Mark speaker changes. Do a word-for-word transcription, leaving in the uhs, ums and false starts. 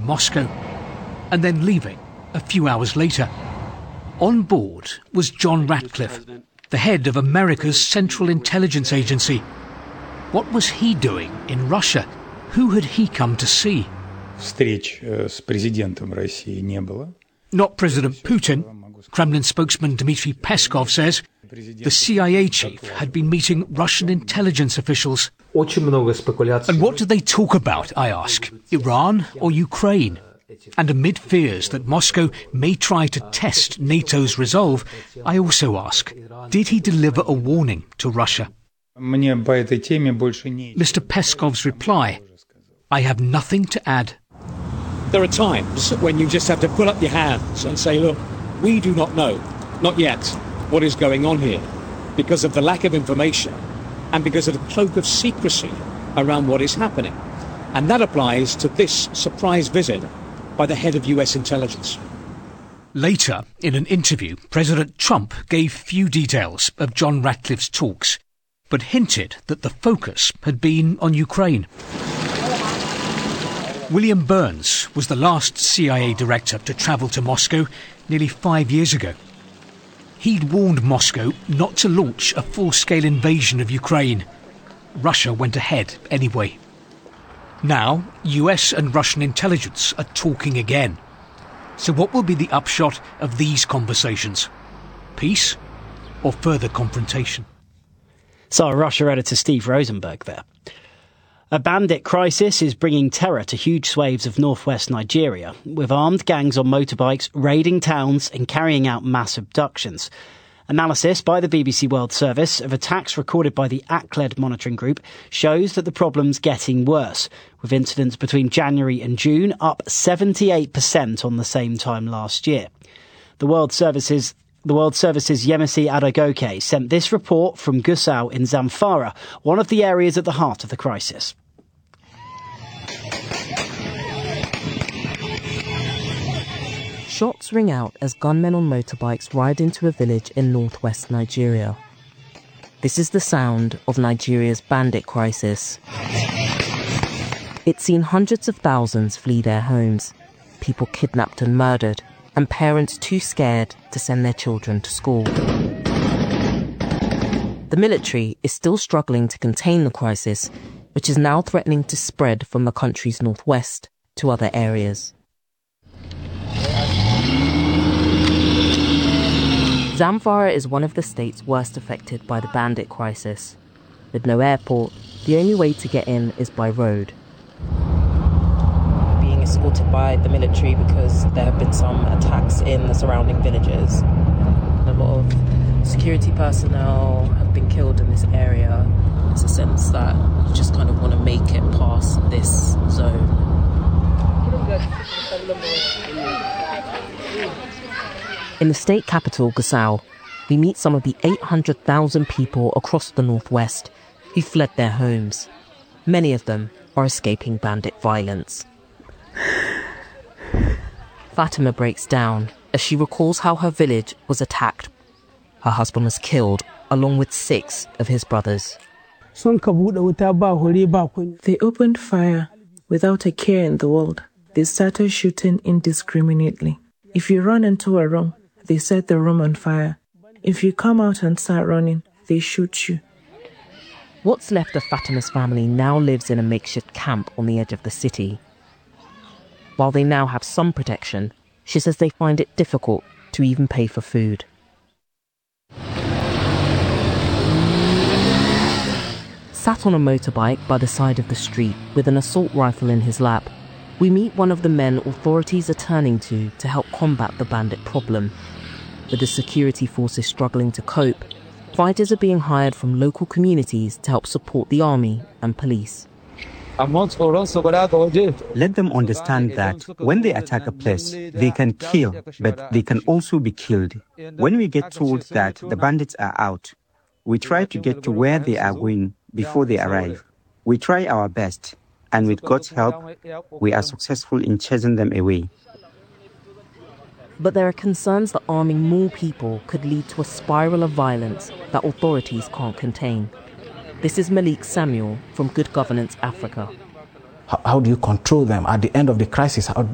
Speaker 1: Moscow and then leaving a few hours later. On board was John Ratcliffe, the head of America's Central Intelligence Agency. What was he doing in Russia? Who had he come to see?
Speaker 2: Встреч с президентом России не было.
Speaker 1: Not President Putin. Kremlin spokesman Dmitry Peskov says the C I A chief had been meeting Russian intelligence officials. And what did they talk about, I ask? Iran or Ukraine? And amid fears that Moscow may try to test NATO's resolve, I also ask, did he deliver a warning to Russia? Mister Peskov's reply, I have nothing to add.
Speaker 3: There are times when you just have to put up your hands and say, look, we do not know, not yet, what is going on here because of the lack of information and because of the cloak of secrecy around what is happening. And that applies to this surprise visit by the head of U S intelligence.
Speaker 1: Later, in an interview, President Trump gave few details of John Ratcliffe's talks, but hinted that the focus had been on Ukraine. William Burns was the last C I A director to travel to Moscow nearly five years ago. He'd warned Moscow not to launch a full-scale invasion of Ukraine. Russia went ahead anyway. Now, U S and Russian intelligence are talking again. So what will be the upshot of these conversations? Peace or further confrontation?
Speaker 4: So, Russia editor Steve Rosenberg there. A bandit crisis is bringing terror to huge swathes of northwest Nigeria, with armed gangs on motorbikes raiding towns and carrying out mass abductions. Analysis by the B B C World Service of attacks recorded by the A C L E D monitoring group shows that the problem's getting worse, with incidents between January and June up seventy-eight percent on the same time last year. The World Service's The World Service's Yemisi Adegoke sent this report from Gusau in Zamfara, one of the areas at the heart of the crisis.
Speaker 5: Shots ring out as gunmen on motorbikes ride into a village in northwest Nigeria. This is the sound of Nigeria's bandit crisis. It's seen hundreds of thousands flee their homes, people kidnapped and murdered, and parents too scared to send their children to school. The military is still struggling to contain the crisis, which is now threatening to spread from the country's northwest to other areas. Zamfara is one of the states worst affected by the bandit crisis. With no airport, the only way to get in is by road.
Speaker 6: Being escorted by the military because there have been some attacks in the surrounding villages. A lot of security personnel have been killed in this area. There's a sense that you just kind of want to make it past this zone.
Speaker 5: In the state capital, Gusau, we meet some of the eight hundred thousand people across the northwest who fled their homes. Many of them are escaping bandit violence. Fatima breaks down as she recalls how her village was attacked. Her husband was killed, along with six of his brothers.
Speaker 7: They opened fire without a care in the world. They started shooting indiscriminately. If you run into a room, they set the room on fire. If you come out and start running, they shoot you.
Speaker 5: What's left of Fatima's family now lives in a makeshift camp on the edge of the city. While they now have some protection, she says they find it difficult to even pay for food. Sat on a motorbike by the side of the street with an assault rifle in his lap, we meet one of the men authorities are turning to to help combat the bandit problem. With the security forces struggling to cope, fighters are being hired from local communities to help support the army and police.
Speaker 8: Let them understand that when they attack a place, they can kill, but they can also be killed. When we get told that the bandits are out, we try to get to where they are going before they arrive. We try our best, and with God's help, we are successful in chasing them away.
Speaker 5: But there are concerns that arming more people could lead to a spiral of violence that authorities can't contain. This is Malik Samuel from Good Governance Africa.
Speaker 9: How, how do you control them? At the end of the crisis, how